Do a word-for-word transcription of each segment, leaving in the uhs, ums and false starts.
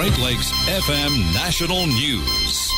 Great Lakes F M National News.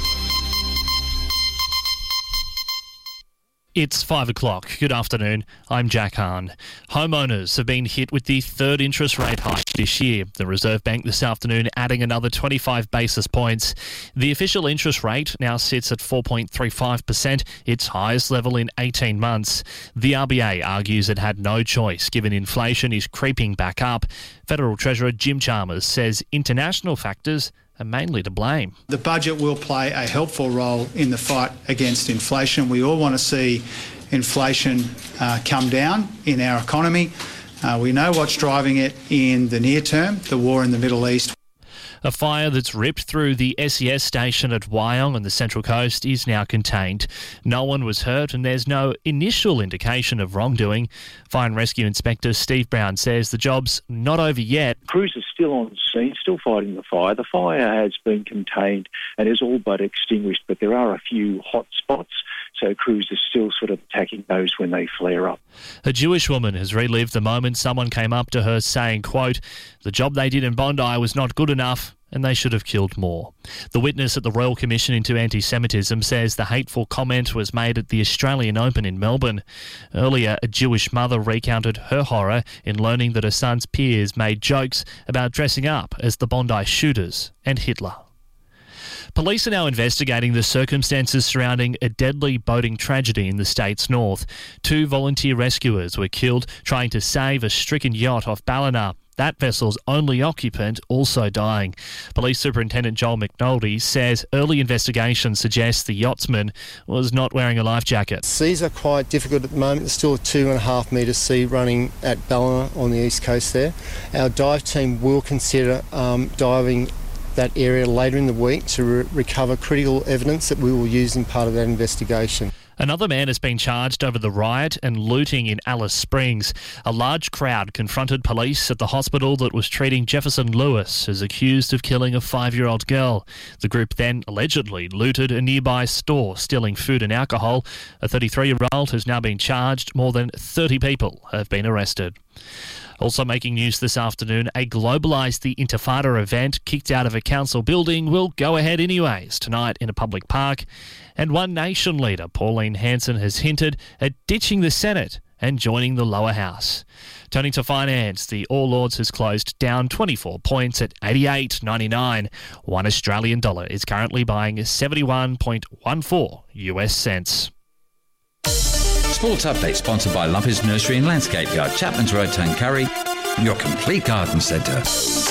It's five o'clock. Good afternoon. I'm Jack Hahn. Homeowners have been hit with the third interest rate hike this year. The Reserve Bank this afternoon adding another twenty-five basis points. The official interest rate now sits at four point three five percent, its highest level in eighteen months. The R B A argues it had no choice given inflation is creeping back up. Federal Treasurer Jim Chalmers says international factors are mainly to blame. The budget will play a helpful role in the fight against inflation. We all want to see inflation uh, come down in our economy. Uh, we know what's driving it in the near term, the war in the Middle East. A fire that's ripped through the S E S station at Wyong on the Central Coast is now contained. No one was hurt and there's no initial indication of wrongdoing. Fire and Rescue Inspector Steve Brown says the job's not over yet. Crews are still on scene, still fighting the fire. The fire has been contained and is all but extinguished, but there are a few hot spots, so crews are still sort of attacking those when they flare up. A Jewish woman has relived the moment someone came up to her saying, quote, "The job they did in Bondi was not good enough and they should have killed more." The witness at the Royal Commission into Anti-Semitism says the hateful comment was made at the Australian Open in Melbourne. Earlier, a Jewish mother recounted her horror in learning that her son's peers made jokes about dressing up as the Bondi shooters and Hitler. Police are now investigating the circumstances surrounding a deadly boating tragedy in the state's north. Two volunteer rescuers were killed trying to save a stricken yacht off Ballina. That vessel's only occupant also dying. Police Superintendent Joel McNulty says early investigation suggests the yachtsman was not wearing a life jacket. Seas are quite difficult at the moment. There's still a two and a half metre sea running at Ballina on the east coast there. Our dive team will consider um, diving that area later in the week to re- recover critical evidence that we will use in part of that investigation. Another man has been charged over the riot and looting in Alice Springs. A large crowd confronted police at the hospital that was treating Jefferson Lewis as accused of killing a five-year-old girl. The group then allegedly looted a nearby store, stealing food and alcohol. A thirty-three-year-old has now been charged. More than thirty people have been arrested. Also making news this afternoon, a Globalise the Intifada event kicked out of a council building will go ahead anyways tonight in a public park. And One Nation leader Pauline Hanson has hinted at ditching the Senate and joining the lower house. Turning to finance, the All Ords has closed down twenty-four points at eighty-eight ninety-nine. One Australian dollar is currently buying seventy-one point one four U S cents. Sports Update sponsored by Lumpy's Nursery and Landscape Yard, Chapman's Road, Tuncurry, your complete garden centre.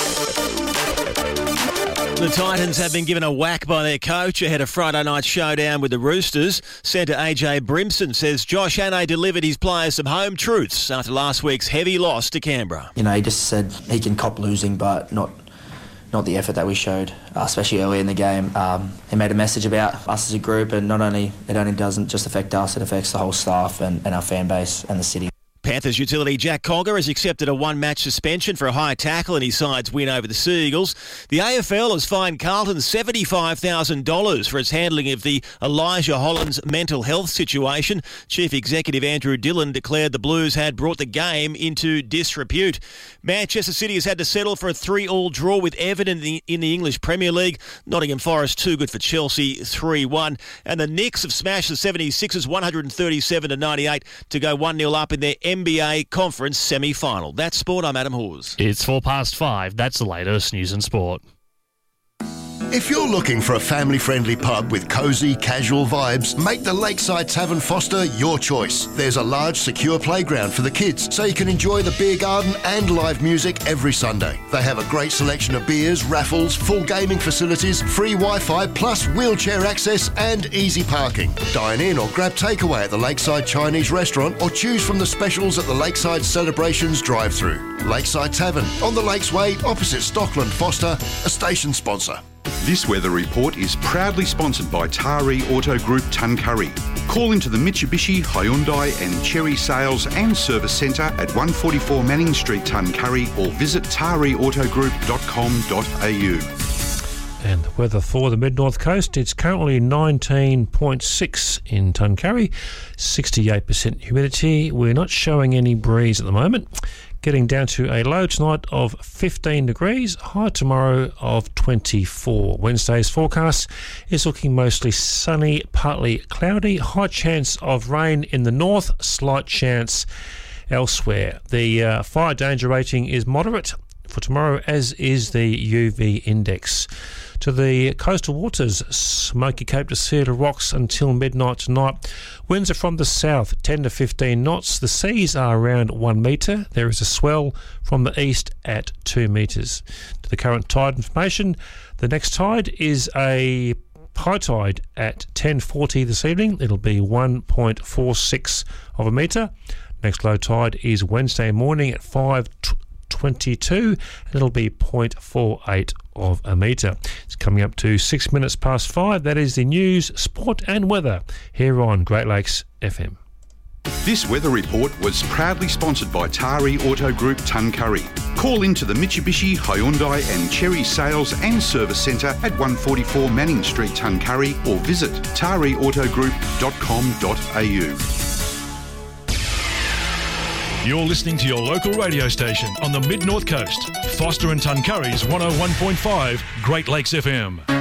The Titans have been given a whack by their coach ahead of Friday night's showdown with the Roosters. Centre A J Brimson says Josh Hannay delivered his players some home truths after last week's heavy loss to Canberra. You know, he just said he can cop losing, but not not the effort that we showed, uh, especially early in the game. Um, he made a message about us as a group, and not only it only doesn't just affect us, it affects the whole staff and, and our fan base and the city. Panthers utility Jack Cogger has accepted a one-match suspension for a high tackle in his side's win over the Seagulls. The A F L has fined Carlton seventy-five thousand dollars for its handling of the Elijah Hollands mental health situation. Chief Executive Andrew Dillon declared the Blues had brought the game into disrepute. Manchester City has had to settle for a three-all draw with Everton in the, in the English Premier League. Nottingham Forest too good for Chelsea, three one. And the Knicks have smashed the seventy-sixers one thirty-seven to ninety-eight to go one nil up in their N B A Conference semi-final. That's sport. I'm Adam Hawes. It's four past five. That's the latest news and sport. If you're looking for a family-friendly pub with cosy, casual vibes, make the Lakeside Tavern Foster your choice. There's a large, secure playground for the kids, so you can enjoy the beer garden and live music every Sunday. They have a great selection of beers, raffles, full gaming facilities, free Wi-Fi, plus wheelchair access and easy parking. Dine in or grab takeaway at the Lakeside Chinese Restaurant or choose from the specials at the Lakeside Celebrations drive-thru. Lakeside Tavern, on the Lakes Way, opposite Stockland Foster, a station sponsor. This weather report is proudly sponsored by Taree Auto Group Tuncurry. Call into the Mitsubishi, Hyundai and Chery Sales and Service Centre at one forty-four Manning Street, Tuncurry, or visit taree auto group dot com dot a u. And the weather for the mid-north coast, it's currently nineteen point six in Tuncurry, sixty-eight percent humidity. We're not showing any breeze at the moment. getting down to a low tonight of fifteen degrees, high tomorrow of twenty-four. Wednesday's forecast is looking mostly sunny, partly cloudy, high chance of rain in the north, slight chance elsewhere. The uh, fire danger rating is moderate for tomorrow, as is the U V index. To the coastal waters, Smoky Cape to Cedar Rocks until midnight tonight. Winds are from the south, ten to fifteen knots. The seas are around one metre. There is a swell from the east at two metres. To the current tide information, the next tide is a high tide at ten forty this evening. It'll be one point four six of a metre. Next low tide is Wednesday morning at five twenty-two, and it'll be zero point four eight of a metre. It's coming up to six minutes past five. That is the news, sport and weather here on Great Lakes F M. This weather report was proudly sponsored by Tari Auto Group Tuncurry. Call into the Mitsubishi, Hyundai and Cherry Sales and Service Centre at one forty-four Manning Street, Tuncurry, or visit tari auto group dot com dot a u. You're listening to your local radio station on the Mid-North Coast. Foster and Tuncurry's one oh one point five Great Lakes F M.